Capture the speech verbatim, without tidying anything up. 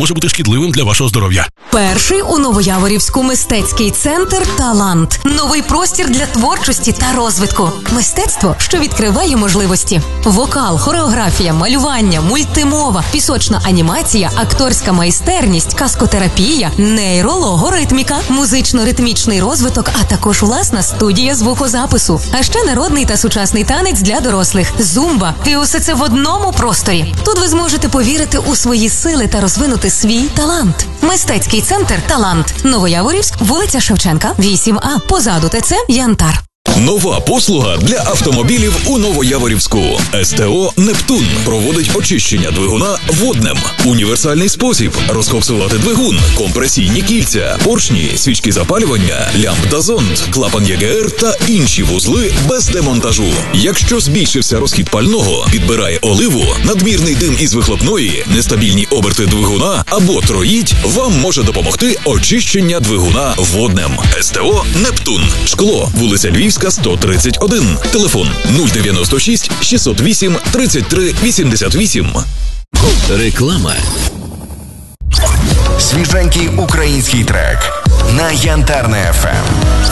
може бути шкідливим для вашого здоров'я. Перший у Новояворівську мистецький центр «Талант». Новий простір для творчості та розвитку. Мистецтво, що відкриває можливості. Вокал, хореографія, малювання, мультимова, пісочна анімація, акторська майстерність, каскотерапія, нейрологоритміка, музично-ритмічний розвиток, а також власна студія звукозапису. А ще народний та сучасний танець для дорослих, зумба. І усе це в одному просторі. Тут ви зможете повірити у свої сили та розвинути свій талант. Мистецький центр «Талант». Новояворівськ, вулиця Шевченка, вісім А. Позаду ТЦ «Янтар». Нова послуга для автомобілів у Новояворівську. СТО «Нептун» проводить очищення двигуна воднем. Універсальний спосіб розкопсувати двигун, компресійні кільця, поршні, свічки запалювання, лямп та зонд, клапан ЄГР та інші вузли без демонтажу. Якщо збільшився розхід пального, підбирає оливу, надмірний дим із вихлопної, нестабільні оберти двигуна або троїть, вам може допомогти очищення двигуна воднем. СТО «Нептун». Шкло, вулиця Львівська, сто тридцять один. Телефон нуль дев'яносто шість шістсот вісім тридцять три вісімдесят вісім. Реклама. Свіженький український трек на Янтарне еф ем.